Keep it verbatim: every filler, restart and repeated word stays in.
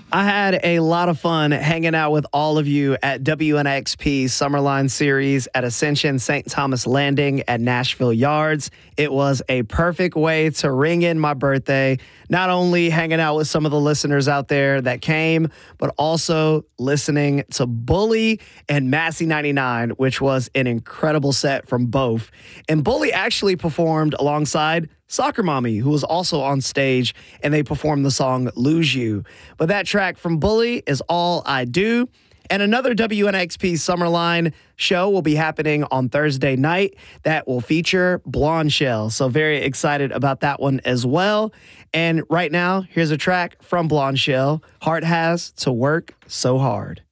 I had a lot of fun hanging out with all of you at W N X P Summerline Series at Ascension Saint Thomas Landing at Nashville Yards. It was a perfect way to ring in my birthday, not only hanging out with some of the listeners out there that came, but also listening to Bully and Massey ninety-nine, which was an incredible set from both. And Bully actually performed alongside Soccer Mommy, who was also on stage, and they performed the song Lose You. But that track from Bully is All I Do. And another W N X P Summerline show will be happening on Thursday night that will feature Blonde Shell. So very excited about that one as well. And right now, here's a track from Blonde Shell, Heart Has to Work So Hard.